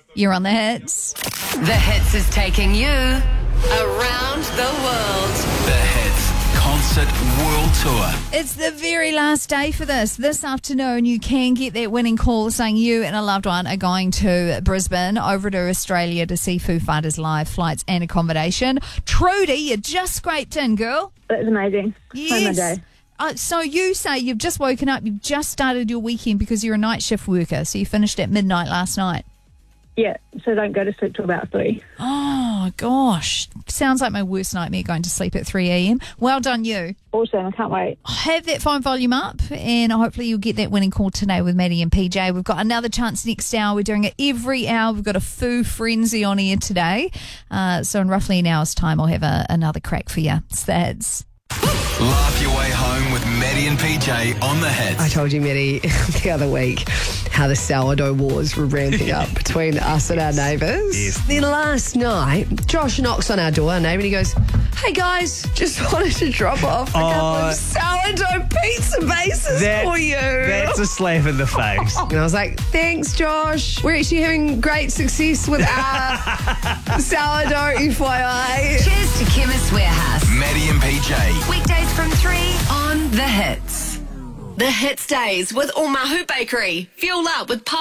You're on the hits. The Hits is taking you around the world. The Hits Concert World Tour. It's the very last day for this. This afternoon, you can get that winning call saying you and a loved one are going to Brisbane, over to Australia to see Foo Fighters live, flights and accommodation. Trudy, you just scraped in, girl. That's amazing. Yes. Made my day. So you say you've just woken up, you've just started your weekend because you're a night shift worker, so you finished at midnight last night. Yeah, so don't go to sleep till about 3. Oh, gosh. Sounds like my worst nightmare, going to sleep at 3 a.m. Well done, you. Awesome, I can't wait. Have that phone volume up, and hopefully you'll get that winning call today with Maddie and PJ. We've got another chance next hour. We're doing it every hour. We've got a Foo frenzy on air today. So in roughly an hour's time, I'll have another crack for you. It's the Hits. Laugh your way home with Maddie and PJ on The Hits. I told you, Maddie, the other week how the sourdough wars were ramping up between us and our neighbours. Yes. Then last night, Josh knocks on our door, our neighbour, and he goes, "Hey guys, just wanted to drop off a couple of sourdough pizza bases for you." That's a slap in the face. And I was like, "Thanks, Josh. We're actually having great success with our sourdough, FYI." Cheers to Chemist Warehouse. Maddie and PJ. Weekdays from 3 on The Hits. The Hits Days with Omahu Bakery. Fuel up with